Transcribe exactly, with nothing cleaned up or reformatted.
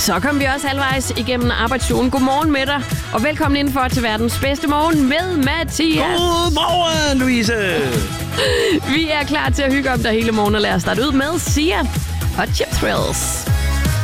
Så kom vi også halvvejs igennem arbejdsugen. Godmorgen med dig, og velkommen indenfor til verdens bedste morgen med Mathias. Godmorgen, Louise. Vi er klar til at hygge om dig hele morgen, og lad os starte ud med Sia og Chip Thrills.